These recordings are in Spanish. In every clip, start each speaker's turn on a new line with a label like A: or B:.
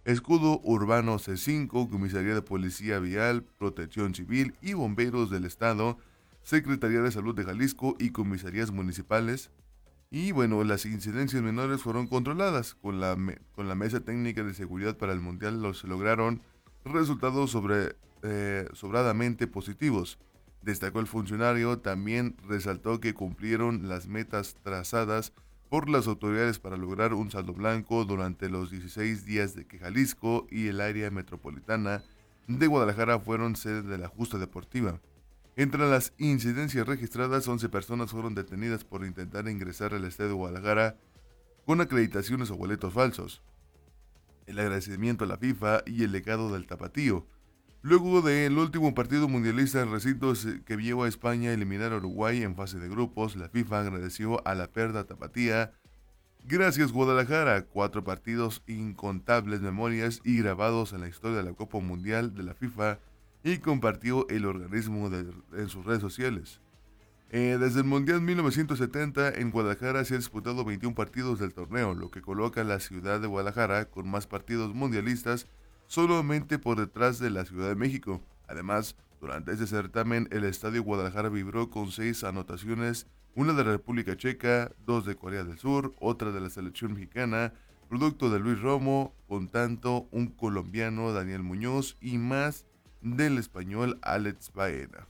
A: Escudo Urbano C5, Comisaría de Policía Vial, Protección Civil y Bomberos del Estado, Secretaría de Salud de Jalisco y comisarías municipales. Y bueno, las incidencias menores fueron controladas. Con la Mesa Técnica de Seguridad para el Mundial se lograron resultados sobradamente positivos. Destacó el funcionario, también resaltó que cumplieron las metas trazadas por las autoridades para lograr un saldo blanco durante los 16 días de que Jalisco y el área metropolitana de Guadalajara fueron sede de la justa deportiva. Entre las incidencias registradas, 11 personas fueron detenidas por intentar ingresar al estadio de Guadalajara con acreditaciones o boletos falsos. El agradecimiento a la FIFA y el legado del tapatío. Luego del último partido mundialista en recintos que vio a España eliminar a Uruguay en fase de grupos, la FIFA agradeció a la perda tapatía. Gracias Guadalajara, 4 partidos, incontables memorias y grabados en la historia de la Copa Mundial de la FIFA, y compartió el organismo en sus redes sociales. Desde el Mundial 1970 en Guadalajara se han disputado 21 partidos del torneo, lo que coloca a la ciudad de Guadalajara con más partidos mundialistas solamente por detrás de la Ciudad de México. Además, durante este certamen el Estadio Guadalajara vibró con 6 anotaciones, una de la República Checa, 2 de Corea del Sur, otra de la selección mexicana, producto de Luis Romo, con tanto un colombiano Daniel Muñoz y más del español Alex Baena.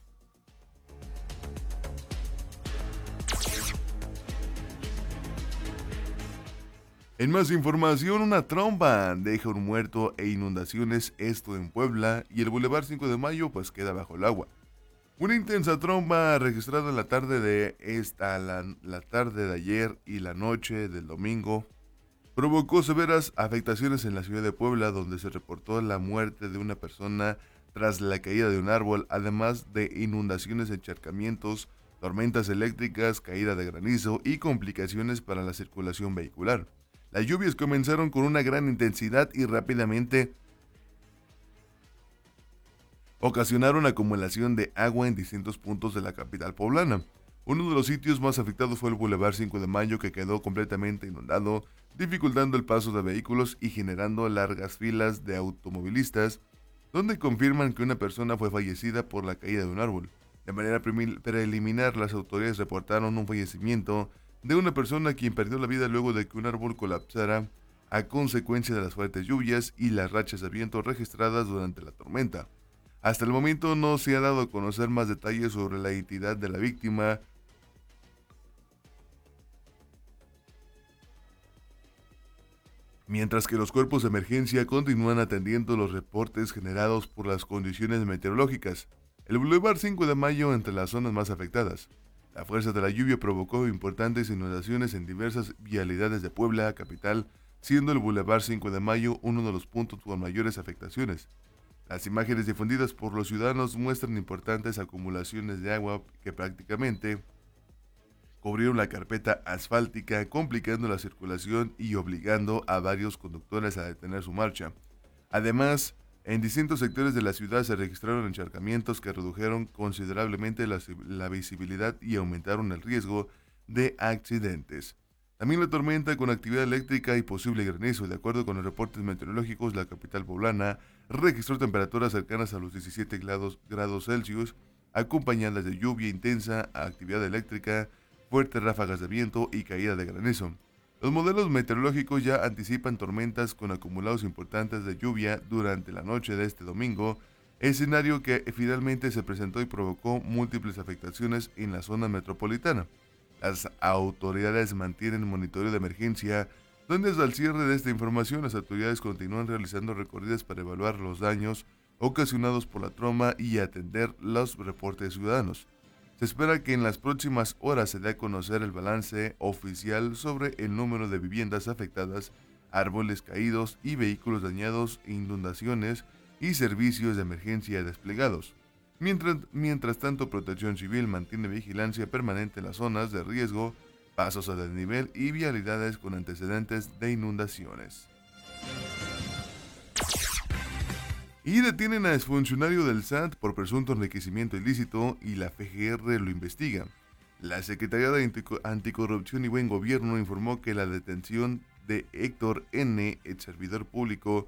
A: En más información, una tromba deja un muerto e inundaciones, esto en Puebla, y el Boulevard 5 de Mayo pues queda bajo el agua. Una intensa tromba registrada en la tarde la tarde de ayer y la noche del domingo provocó severas afectaciones en la ciudad de Puebla, donde se reportó la muerte de una persona tras la caída de un árbol, además de inundaciones, encharcamientos, tormentas eléctricas, caída de granizo y complicaciones para la circulación vehicular. Las lluvias comenzaron con una gran intensidad y rápidamente ocasionaron acumulación de agua en distintos puntos de la capital poblana. Uno de los sitios más afectados fue el Boulevard 5 de Mayo, que quedó completamente inundado, dificultando el paso de vehículos y generando largas filas de automovilistas, donde confirman que una persona fue fallecida por la caída de un árbol. De manera preliminar, las autoridades reportaron un fallecimiento de una persona quien perdió la vida luego de que un árbol colapsara a consecuencia de las fuertes lluvias y las rachas de viento registradas durante la tormenta. Hasta el momento no se ha dado a conocer más detalles sobre la identidad de la víctima, mientras que los cuerpos de emergencia continúan atendiendo los reportes generados por las condiciones meteorológicas. El Boulevard 5 de Mayo entre las zonas más afectadas. La fuerza de la lluvia provocó importantes inundaciones en diversas vialidades de Puebla, capital, siendo el Boulevard 5 de Mayo uno de los puntos con mayores afectaciones. Las imágenes difundidas por los ciudadanos muestran importantes acumulaciones de agua que prácticamente cubrieron la carpeta asfáltica, complicando la circulación y obligando a varios conductores a detener su marcha. Además, en distintos sectores de la ciudad se registraron encharcamientos que redujeron considerablemente la visibilidad y aumentaron el riesgo de accidentes. También la tormenta con actividad eléctrica y posible granizo. De acuerdo con los reportes meteorológicos, la capital poblana registró temperaturas cercanas a los 17 grados Celsius, acompañadas de lluvia intensa, actividad eléctrica, fuertes ráfagas de viento y caída de granizo. Los modelos meteorológicos ya anticipan tormentas con acumulados importantes de lluvia durante la noche de este domingo, escenario que finalmente se presentó y provocó múltiples afectaciones en la zona metropolitana. Las autoridades mantienen monitoreo de emergencia, donde hasta el cierre de esta información las autoridades continúan realizando recorridas para evaluar los daños ocasionados por la tromba y atender los reportes ciudadanos. Se espera que en las próximas horas se dé a conocer el balance oficial sobre el número de viviendas afectadas, árboles caídos y vehículos dañados, inundaciones y servicios de emergencia desplegados. Mientras tanto, Protección Civil mantiene vigilancia permanente en las zonas de riesgo, pasos a desnivel y vialidades con antecedentes de inundaciones. Y detienen a exfuncionario del SAT por presunto enriquecimiento ilícito y la FGR lo investiga. La Secretaría de Anticorrupción y Buen Gobierno informó que la detención de Héctor N., ex servidor público